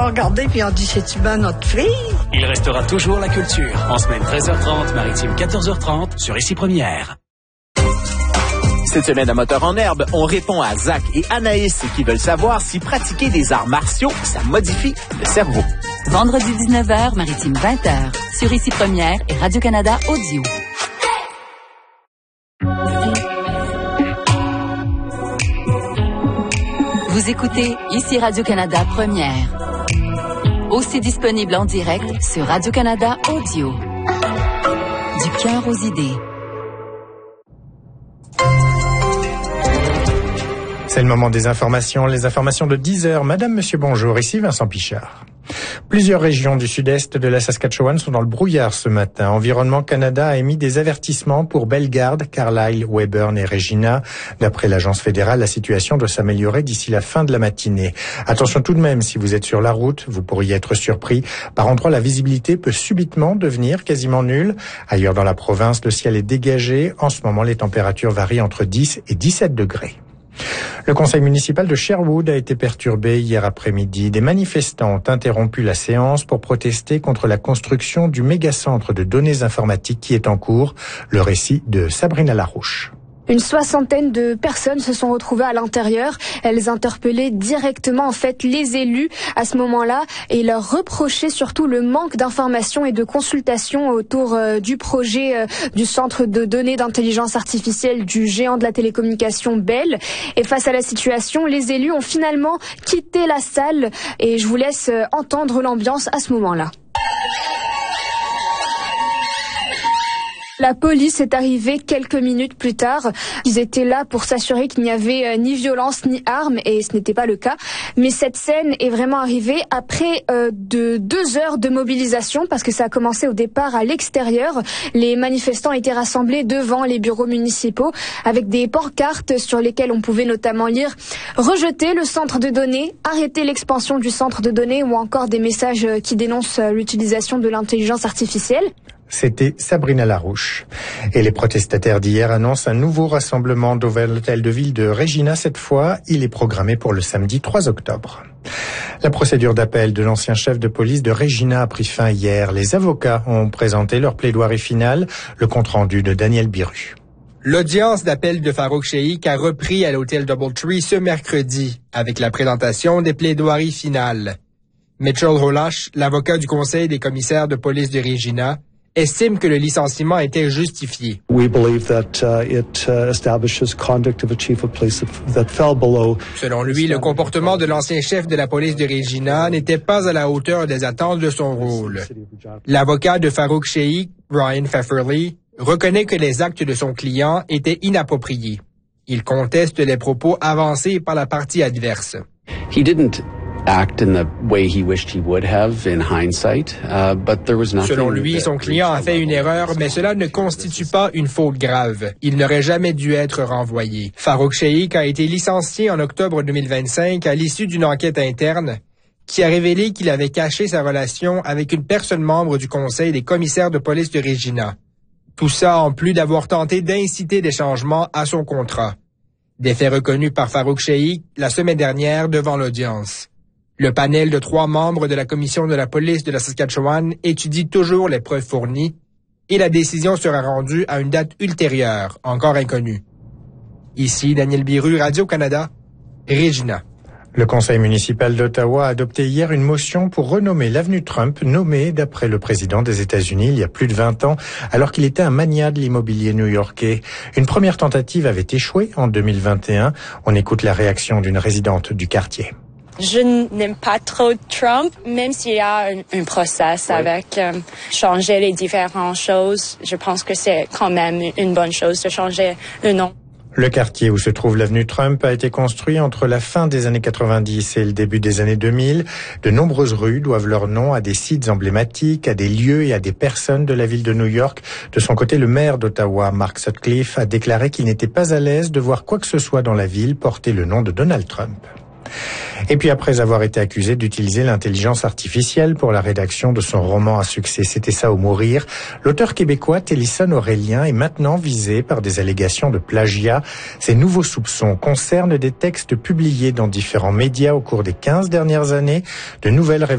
regardé puis on dit, c'est-tu bien notre fille? Il restera toujours la culture. En semaine 13h30, maritime 14h30, sur Ici Première. Cette semaine à Moteur en herbe, on répond à Zach et Anaïs qui veulent savoir si pratiquer des arts martiaux, ça modifie le cerveau. Vendredi 19h, maritime 20h, sur Ici Première et Radio-Canada Audio. Vous écoutez Ici Radio-Canada Première. Aussi disponible en direct sur Radio-Canada Audio. Du cœur aux idées. C'est le moment des informations, les informations de 10h. Madame, monsieur, bonjour, ici Vincent Pichard. Plusieurs régions du sud-est de la Saskatchewan sont dans le brouillard ce matin. Environnement Canada a émis des avertissements pour Bellegarde, Carlisle, Weyburn et Regina. D'après l'agence fédérale, la situation doit s'améliorer d'ici la fin de la matinée. Attention tout de même, si vous êtes sur la route, vous pourriez être surpris. Par endroits, la visibilité peut subitement devenir quasiment nulle. Ailleurs dans la province, le ciel est dégagé. En ce moment, les températures varient entre 10 et 17 degrés. Le conseil municipal de Sherwood a été perturbé hier après-midi. Des manifestants ont interrompu la séance pour protester contre la construction du mégacentre de données informatiques qui est en cours. Le récit de Sabrina Larouche. Une soixantaine de personnes se sont retrouvées à l'intérieur. Elles interpellaient directement les élus à ce moment-là et leur reprochaient surtout le manque d'informations et de consultations autour du projet du centre de données d'intelligence artificielle du géant de la télécommunication Bell. Et face à la situation, les élus ont finalement quitté la salle et je vous laisse entendre l'ambiance à ce moment-là. La police est arrivée quelques minutes plus tard. Ils étaient là pour s'assurer qu'il n'y avait ni violence ni armes et ce n'était pas le cas. Mais cette scène est vraiment arrivée après de 2 heures de mobilisation parce que ça a commencé au départ à l'extérieur. Les manifestants étaient rassemblés devant les bureaux municipaux avec des pancartes sur lesquelles on pouvait notamment lire « Rejeter le centre de données, arrêter l'expansion du centre de données » ou encore des messages qui dénoncent l'utilisation de l'intelligence artificielle. C'était Sabrina Larouche. Et les protestataires d'hier annoncent un nouveau rassemblement devant l'hôtel de ville de Regina. Cette fois, il est programmé pour le samedi 3 octobre. La procédure d'appel de l'ancien chef de police de Regina a pris fin hier. Les avocats ont présenté leur plaidoirie finale, le compte-rendu de Daniel Biru. L'audience d'appel de Farouk Sheikh a repris à l'hôtel Doubletree ce mercredi avec la présentation des plaidoiries finales. Mitchell Holash, l'avocat du conseil des commissaires de police de Regina, estime que le licenciement était justifié. Selon lui, le comportement de l'ancien chef de la police de Regina n'était pas à la hauteur des attentes de son rôle. L'avocat de Farouk Sheikh, Ryan Pfefferly, reconnaît que les actes de son client étaient inappropriés. Il conteste les propos avancés par la partie adverse. Selon lui, son client a fait une erreur, mais cela ne constitue pas une faute grave. Il n'aurait jamais dû être renvoyé. Farouk Sheikh a été licencié en octobre 2025 à l'issue d'une enquête interne qui a révélé qu'il avait caché sa relation avec une personne membre du conseil des commissaires de police de Regina. Tout ça en plus d'avoir tenté d'inciter des changements à son contrat. Des faits reconnus par Farouk Sheikh la semaine dernière devant l'audience. Le panel de 3 membres de la commission de la police de la Saskatchewan étudie toujours les preuves fournies et la décision sera rendue à une date ultérieure, encore inconnue. Ici, Daniel Biru, Radio-Canada, Regina. Le conseil municipal d'Ottawa a adopté hier une motion pour renommer l'avenue Trump, nommée d'après le président des États-Unis il y a plus de 20 ans, alors qu'il était un magnat de l'immobilier new-yorkais. Une première tentative avait échoué en 2021. On écoute la réaction d'une résidente du quartier. Je n'aime pas trop Trump, même s'il y a un process avec changer les différentes choses. Je pense que c'est quand même une bonne chose de changer le nom. Le quartier où se trouve l'avenue Trump a été construit entre la fin des années 90 et le début des années 2000. De nombreuses rues doivent leur nom à des sites emblématiques, à des lieux et à des personnes de la ville de New York. De son côté, le maire d'Ottawa, Mark Sutcliffe, a déclaré qu'il n'était pas à l'aise de voir quoi que ce soit dans la ville porter le nom de Donald Trump. Et puis après avoir été accusé d'utiliser l'intelligence artificielle pour la rédaction de son roman à succès C'était ça ou mourir, l'auteur québécois Télisson Aurélien est maintenant visé par des allégations de plagiat. Ces nouveaux soupçons concernent des textes publiés dans différents médias au cours des 15 dernières années. De nouvelles